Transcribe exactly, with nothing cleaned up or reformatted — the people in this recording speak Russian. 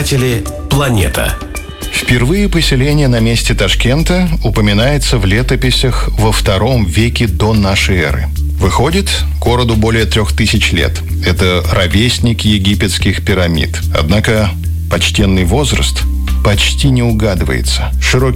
Изобретатели «Планета». Впервые поселение на месте Ташкента упоминается в летописях во втором веке до нашей эры. Выходит, городу более трех тысяч лет. Это ровесник египетских пирамид. Однако почтенный возраст почти не угадывается. Широкий